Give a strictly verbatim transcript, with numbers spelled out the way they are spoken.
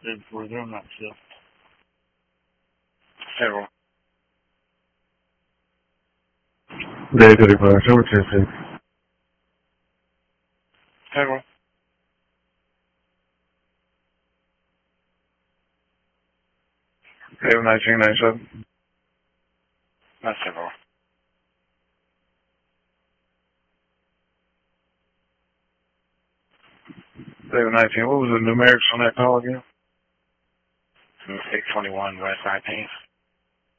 Did for them, not sure. Several. Day thirty-five, show ten fifty. Several. Day nineteen ninety-seven. Not several. Day nineteen, what was the numerics on that call again? six twenty-one West nineteenth.